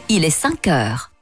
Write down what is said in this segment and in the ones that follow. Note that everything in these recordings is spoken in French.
il est 5 heures.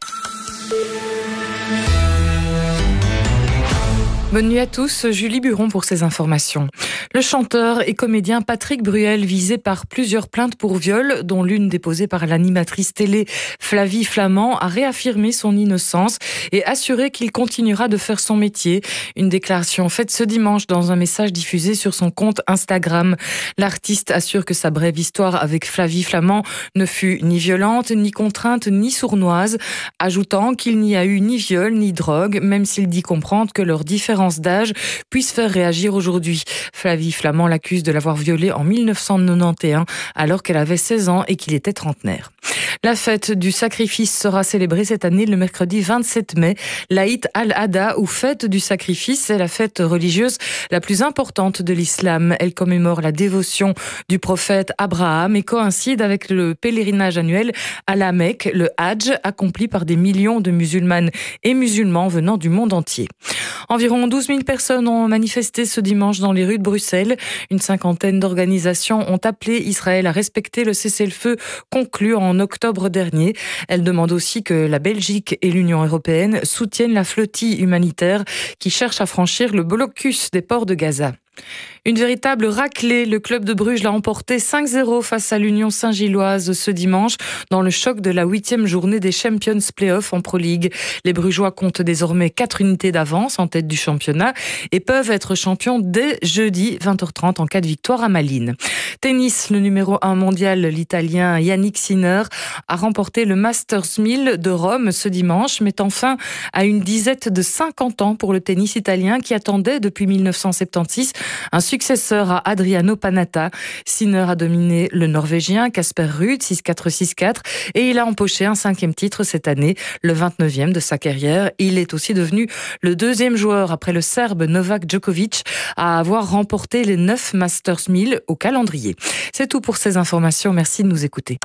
Bonne nuit à tous, Julie Buron pour ces informations. Le chanteur et comédien Patrick Bruel, visé par plusieurs plaintes pour viol, dont l'une déposée par l'animatrice télé Flavie Flament, a réaffirmé son innocence et assuré qu'il continuera de faire son métier. Une déclaration faite ce dimanche dans un message diffusé sur son compte Instagram. L'artiste assure que sa brève histoire avec Flavie Flament ne fut ni violente, ni contrainte, ni sournoise, ajoutant qu'il n'y a eu ni viol, ni drogue, même s'il dit comprendre que leurs différences d'âge puissent faire réagir aujourd'hui. Flavie Flament l'accuse de l'avoir violée en 1991 alors qu'elle avait 16 ans et qu'il était trentenaire. La fête du sacrifice sera célébrée cette année le mercredi 27 mai. L'Aïd al-Adha, ou fête du sacrifice, est la fête religieuse la plus importante de l'islam. Elle commémore la dévotion du prophète Abraham et coïncide avec le pèlerinage annuel à la Mecque, le Hajj, accompli par des millions de musulmanes et musulmans venant du monde entier. Environ 12 000 personnes ont manifesté ce dimanche dans les rues de Bruxelles. Une cinquantaine d'organisations ont appelé Israël à respecter le cessez-le-feu conclu en octobre dernier. Elles demandent aussi que la Belgique et l'Union européenne soutiennent la flottille humanitaire qui cherche à franchir le blocus des ports de Gaza. Une véritable raclée, le club de Bruges l'a emporté 5-0 face à l'Union Saint-Gilloise ce dimanche dans le choc de la 8e journée des Champions Playoff en Pro League. Les Brugeois comptent désormais 4 unités d'avance en tête du championnat et peuvent être champions dès jeudi 20h30 en cas de victoire à Malines. Tennis, le numéro 1 mondial, l'Italien Yannick Sinner, a remporté le Masters 1000 de Rome ce dimanche, mettant fin à une disette de 50 ans pour le tennis italien qui attendait depuis 1976 un successeur à Adriano Panatta. Sinner a dominé le Norvégien Casper Ruud 6-4, 6-4 et il a empoché un 5e titre cette année, le 29e de sa carrière. Il est aussi devenu le 2e joueur après le Serbe Novak Djokovic à avoir remporté les 9 Masters 1000 au calendrier. C'est tout pour ces informations, merci de nous écouter.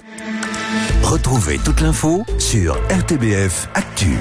Retrouvez toute l'info sur RTBF Actu.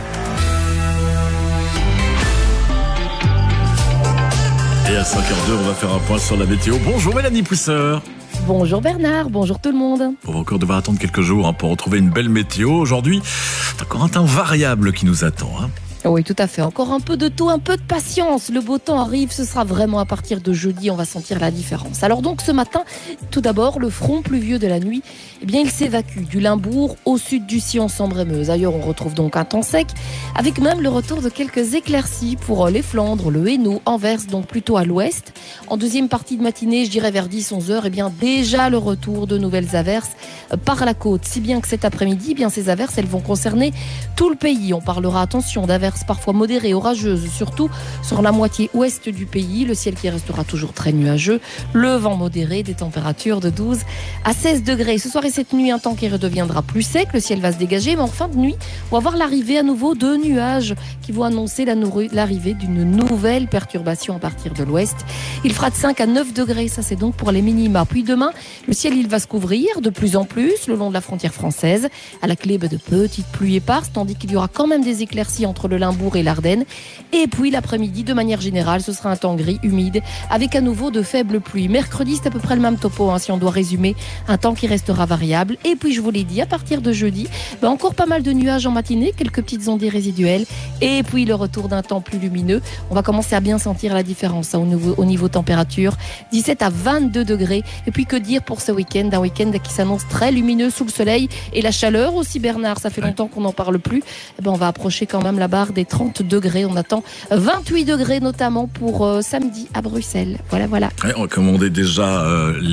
Et à 5h02, on va faire un point sur la météo. Bonjour Mélanie Pousseur. Bonjour Bernard, bonjour tout le monde. On va encore devoir attendre quelques jours pour retrouver une belle météo. Aujourd'hui, c'est encore un temps variable qui nous attend. Oui, tout à fait. Encore un peu de tout, un peu de patience. Le beau temps arrive, ce sera vraiment à partir de jeudi, on va sentir la différence. Alors donc ce matin, tout d'abord, le front pluvieux de la nuit, il s'évacue du Limbourg au sud du Sion Sambre-et-Meuse. Ailleurs, on retrouve donc un temps sec, avec même le retour de quelques éclaircies pour les Flandres, le Hainaut, Anvers, donc plutôt à l'ouest. En deuxième partie de matinée, je dirais vers 10-11 heures, déjà le retour de nouvelles averses par la côte. Si bien que cet après-midi, ces averses, elles vont concerner tout le pays. On parlera, attention, d'averses parfois modérées, orageuses, surtout sur la moitié ouest du pays. Le ciel qui restera toujours très nuageux, le vent modéré, des températures de 12 à 16 degrés. Ce soir et cette nuit, un temps qui redeviendra plus sec, le ciel va se dégager, mais en fin de nuit, on va voir l'arrivée à nouveau de nuages qui vont annoncer l'arrivée d'une nouvelle perturbation à partir de l'ouest. Il fera de 5 à 9 degrés, ça c'est donc pour les minima. Puis demain, le ciel il va se couvrir de plus en plus le long de la frontière française. À la clé, de petites pluies éparses, tandis qu'il y aura quand même des éclaircies entre le Limbourg et l'Ardenne. Et puis l'après-midi, de manière générale, ce sera un temps gris, humide, avec à nouveau de faibles pluies. Mercredi, c'est à peu près le même topo, si on doit résumer. Un temps qui restera variable. Et puis, je vous l'ai dit, à partir de jeudi, encore pas mal de nuages en matinée, quelques petites ondées résiduelles. Et puis, le retour d'un temps plus lumineux. On va commencer à bien sentir la différence au niveau température. 17 à 22 degrés. Et puis, que dire pour ce week-end? Un week-end qui s'annonce très lumineux sous le soleil. Et la chaleur aussi, Bernard. Ça fait longtemps qu'on n'en parle plus. On va approcher quand même la barre des 30 degrés. On attend 28 degrés, notamment pour samedi à Bruxelles. Voilà. Ouais, on va commander déjà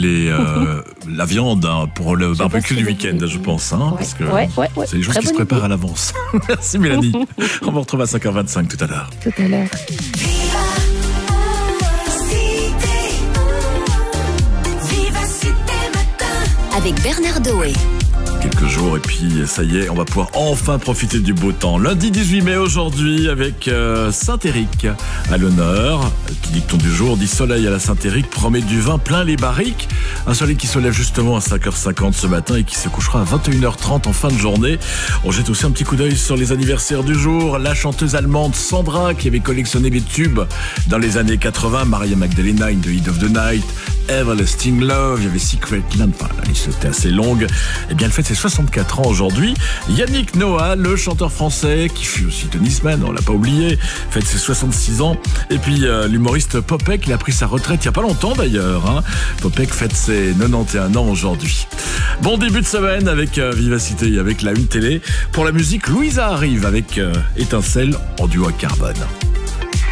la viande pour le barbecue du week-end, je pense. Parce que c'est des choses qui se préparent à l'avance. Merci Mélanie. On vous retrouve à 5h25 tout à l'heure. Avec Bernard Doé. Quelques jours et puis ça y est, on va pouvoir enfin profiter du beau temps. Lundi 18 mai aujourd'hui avec Saint-Éric à l'honneur. Qui dit que ton du jour dit soleil à la Saint-Éric, promet du vin plein les barriques. Un soleil qui se lève justement à 5h50 ce matin et qui se couchera à 21h30 en fin de journée. On jette aussi un petit coup d'œil sur les anniversaires du jour. La chanteuse allemande Sandra qui avait collectionné les tubes dans les années 80. Maria Magdalena in the Heat of the Night, Everlasting Love, il y avait Secret Land. Enfin, la liste était assez longue. Et bien, elle fête ses 64 ans aujourd'hui. Yannick Noah, le chanteur français, qui fut aussi tennisman, on l'a pas oublié, fête ses 66 ans. Et puis l'humoriste Popek, il a pris sa retraite il y a pas longtemps d'ailleurs. Hein. Popek fête ses 91 ans aujourd'hui. Bon début de semaine avec Vivacité et avec la Une Télé. Pour la musique, Louisa arrive avec Étincelle en duo à Carbone.